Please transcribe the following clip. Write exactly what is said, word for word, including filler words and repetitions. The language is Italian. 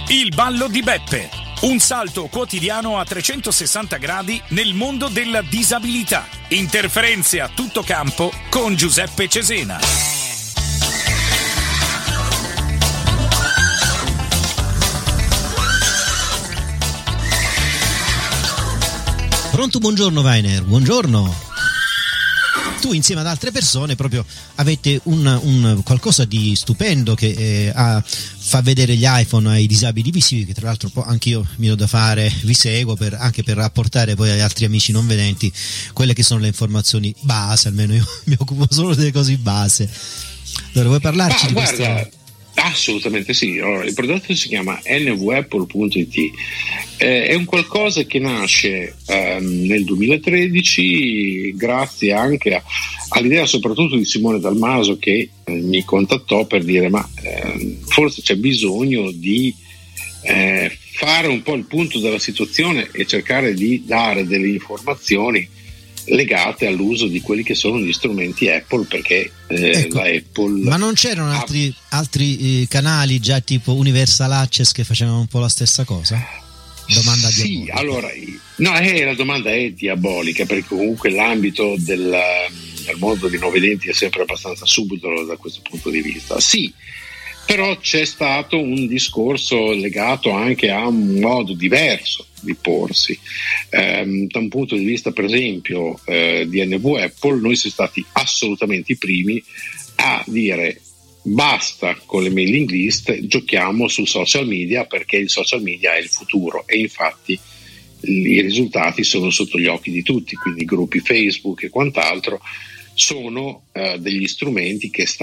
Il ballo di Beppe, un salto quotidiano a trecentosessanta gradi nel mondo della disabilità. Interferenze a tutto campo con Giuseppe Cesena. Pronto, buongiorno Weiner, buongiorno. Tu insieme ad altre persone proprio avete un, un qualcosa di stupendo che eh, ha, fa vedere gli iPhone ai disabili visivi, che tra l'altro anche io mi do da fare, vi seguo per, anche per rapportare poi agli altri amici non vedenti quelle che sono le informazioni base, almeno io mi occupo solo delle cose base. Allora, vuoi parlarci Ma, di guarda, questo? Assolutamente sì. Allora, il prodotto si chiama n v apple punto i t, eh, è un qualcosa che nasce ehm, nel duemilatredici grazie anche a, all'idea soprattutto di Simone Dalmaso, che eh, mi contattò per dire ma eh, forse c'è bisogno di eh, fare un po' il punto della situazione e cercare di dare delle informazioni legate all'uso di quelli che sono gli strumenti Apple, perché eh, ecco, la Apple. Ma non c'erano altri, ha... altri eh, canali già tipo Universal Access che facevano un po' la stessa cosa? Domanda sì, diabolica. Allora, no, eh, la domanda è diabolica, perché comunque l'ambito del, del mondo dei non vedenti è sempre abbastanza subdolo da questo punto di vista. Sì, però c'è stato un discorso legato anche a un modo diverso di porsi. Eh, da un punto di vista, per esempio, eh, di N V Apple, noi siamo stati assolutamente i primi a dire basta con le mailing list, giochiamo su social media, perché il social media è il futuro, e infatti i risultati sono sotto gli occhi di tutti, quindi gruppi Facebook e quant'altro sono eh, degli strumenti che stanno